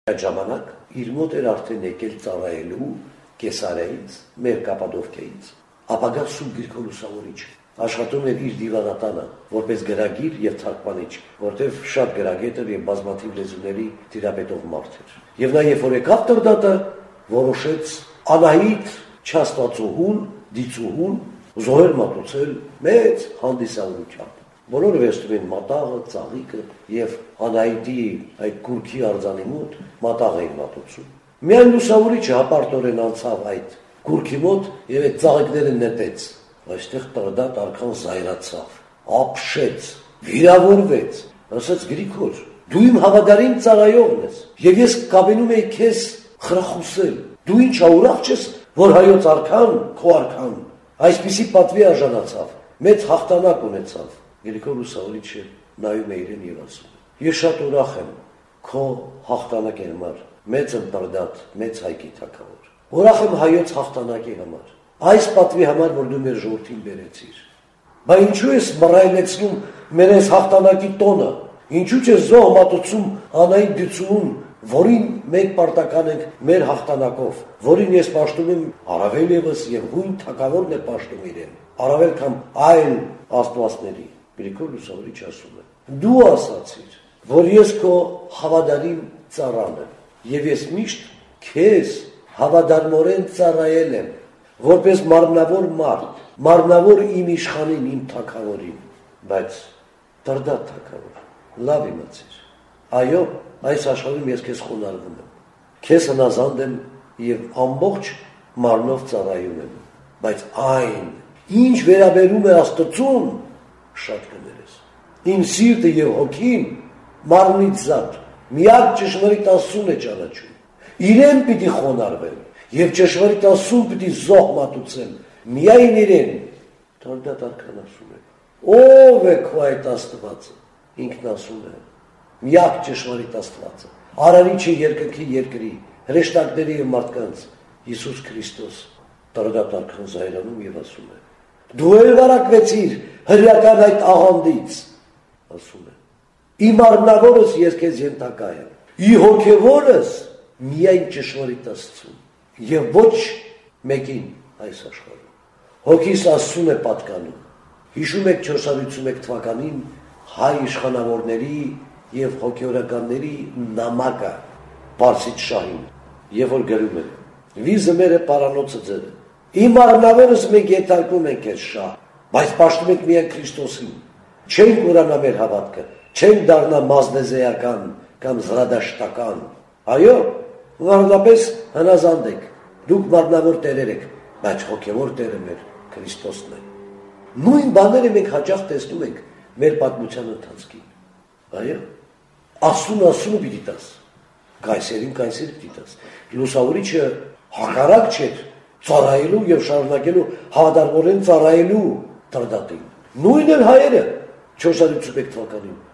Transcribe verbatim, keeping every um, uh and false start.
Այդ ժամանակ իր մոտ էր արդեն եկել ծառայելու Կեսարիայից, մեր Կապադովկիայից, ապագա Սուրբ Գրիգոր Լուսավորիչը աշխատում էր իր դիվանատանը, որպես գրագիր եւ թարգմանիչ, որտեղ շատ գրագետ էր եւ բազմաթիվ լեզուների տիրապետող մարդ էր։ Եվ նա երբ որ եկավ Տրդատը, որոշեց Անահիտ Չաստվածուհուն, դիցուհուն զոհեր մատուցել մեծ հանդիսավորությամբ։ Բոլորը վերցնում են մատաղը, ծաղիկը եւ Անահիտի այդ կուրքի արձանի մոտ մատաղ էին մատուցում։ Միայն Լուսավորիչը հապարտորեն անցավ այդ կուրքի մոտ եւ այդ ծաղիկները նետեց։ Այստեղ Տրդատ արքան զայրացավ, ապշեց, վիրավորվեց, ասաց Գրիգոր, դու իմ հավատարիմ ծառայողն ես, եւ ես կամենում եի քեզ խրախուսել, դու ինչ ուրախ չես, որ հայոց արքան, քո արքան, այսպիսի պատվի արժանացավ, մեծ հաղթանակ ունեցավ։ Գրիգոր Լուսավորիչը նայում է իրեն եւ ասում. Ես շատ ուրախ եմ քո հաղթանակի համար, մեծ եմ Տրդատ, մեծ հայկի թագավոր։ Ուրախ եմ հայոց հաղթանակի համար։ Այս պատվի համար, որ դու մեր ժողովրդին բերեցիր։ Բա ինչու ես մռայլեցնում մեր այս հաղթանակի տոնը, ինչու չես զոհ մատուցում Անահիտ դիցուհուն, որին մենք պարտական ենք մեր հաղթանակով, որին ես պաշտում եմ առավել ևս եւ հույն թագավորն է պաշտում իրեն, առավել քան այլ աստվածների։ Գրիգոր Լուսավորիչը ասում է. Դու ասացիր, որ ես քո հավատարիմ ծառան եմ, եւ ես միշտ քեզ հավատարմորեն ծառայել եմ, որպես մարմնավոր մարդ, մարմնավոր իմ իշխանին, իմ թագավորին, բայց Տրդատ թագավոր, լավ իմացիր, այո, այս աշխարհում ես քեզ խոնարհվում եմ, քեզ հնազանդ եմ եւ ամբողջ մարմնով ծառայում եմ, բայց այն, ինչ վերաբերում է Աստծուն, շատ կներես, իմ սիրտը եւ հոգին մարմնից զատ, միակ ճշմարիտ Աստծուն է ճանաչում, իրեն պիտի խոնարհվեմ, եւ ճշմարիտ Աստծուն պիտի զոհ մատուցեմ, միայն իրեն։ Տրդատ արքան ասում է. Ո՞վ է քո այդ Աստվածը։ Ինքն ասում է. միակ ճշմարիտ Աստվածը, արարիչը երկնքի երկրի, հրեշտակների եւ մարդկանց, Հիսուս Քրիստոս։ Տրդատ արքան զայրանում եւ ասում է. Դու էլ վարակվեցիր հրեական այդ աղանդից, ասում է. Իմ արմնավորս ես քեզ ենթակա եմ, ի հոգևորս միայն ճշմարիտ Աստծուն եւ ոչ մեկին այս աշխարհում։ Հոգիս Աստծուն է պատկանում։ Հիշում եք չորս հարյուր ութսունմեկ թվականին հայ իշխանավորների եւ հոգեորականների նամակը Պարսից շահին, երբ որ գրում են. Վիզը մերը պարանոցը ձերը։ Իմ արմնավորս մենք ենթարկում ենք այս շահ, բայց պաշտում ենք միայն Քրիստոսին։ Չենք ուրանա մեր հավատքը, չենք դառնա մազդեզեական կամ զրադաշտական։ Այո, Վարդապես հնազանդ եք, դուք մարմնավոր տերեր եք, բայց հոգևոր տերը մեր Քրիստոսն է։ Նույն բաները մենք հաճախ տեսնում ենք մեր պատմության ընթացքին։ Այո, Աստծուն Աստծուն պիտի տաս, կայսերին կայսեր պիտի տաս։ Լուսավորիչը հակառակ չէր ծառայելու եւ շարունակելու հավատարմորեն ծառայելու Տրդատին։ Նույնն էլ հայերը չորս հարյուր ութսունմեկ թվականին